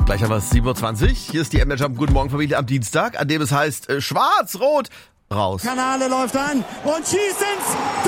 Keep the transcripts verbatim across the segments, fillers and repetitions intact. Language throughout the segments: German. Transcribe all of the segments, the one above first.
Gleich haben wir es sieben Uhr zwanzig. Hier ist die M D R Jump Guten Morgen Familie am Dienstag, an dem es heißt äh, Schwarz-Rot raus. Kanale läuft an und schießt ins Tor!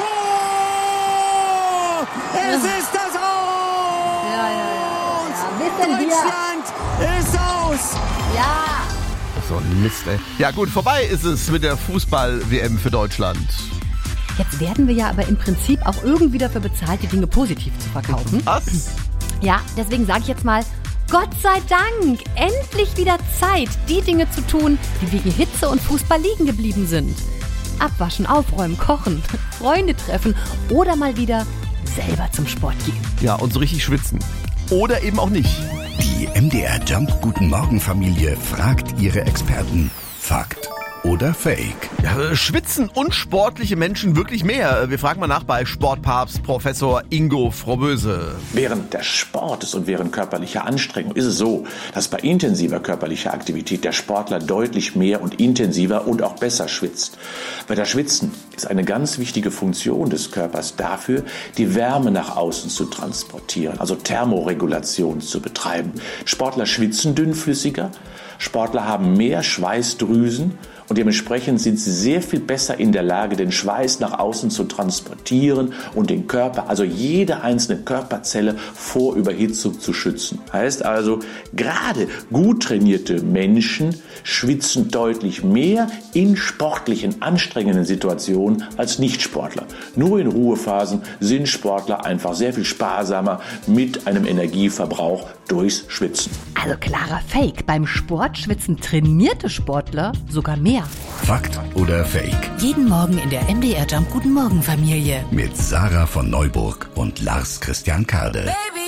Es ja. ist das Aus! Ja, ja, ja. ja. Deutschland ist aus! Ja! So ein Mist, ey. Ja gut, vorbei ist es mit der Fußball-W M für Deutschland. Jetzt werden wir ja aber im Prinzip auch irgendwie dafür bezahlt, die Dinge positiv zu verkaufen. Was? Ja, deswegen sage ich jetzt mal, Gott sei Dank, endlich wieder Zeit, die Dinge zu tun, die wegen Hitze und Fußball liegen geblieben sind. Abwaschen, aufräumen, kochen, Freunde treffen oder mal wieder selber zum Sport gehen. Ja, und so richtig schwitzen. Oder eben auch nicht. Die M D R Jump Guten Morgen Familie fragt ihre Experten. Fakt oder Fake? Ja, schwitzen unsportliche Menschen wirklich mehr? Wir fragen mal nach bei Sportpapst Professor Ingo Froboese. Während des Sportes und während körperlicher Anstrengung ist es so, dass bei intensiver körperlicher Aktivität der Sportler deutlich mehr und intensiver und auch besser schwitzt. Weil das Schwitzen ist eine ganz wichtige Funktion des Körpers dafür, die Wärme nach außen zu transportieren, also Thermoregulation zu betreiben. Sportler schwitzen dünnflüssiger, Sportler haben mehr Schweißdrüsen und dementsprechend sind sie sehr viel besser in der Lage, den Schweiß nach außen zu transportieren und den Körper, also jede einzelne Körperzelle vor Überhitzung zu schützen. Heißt also, gerade gut trainierte Menschen schwitzen deutlich mehr in sportlichen, anstrengenden Situationen als Nichtsportler. Nur in Ruhephasen sind Sportler einfach sehr viel sparsamer mit einem Energieverbrauch durchs Schwitzen. Also klarer Fake. Beim Sport schwitzen trainierte Sportler sogar mehr. Fakt oder Fake? Jeden Morgen in der M D R Jump Guten Morgen Familie. Mit Sarah von Neuburg und Lars Christian Kade. Baby.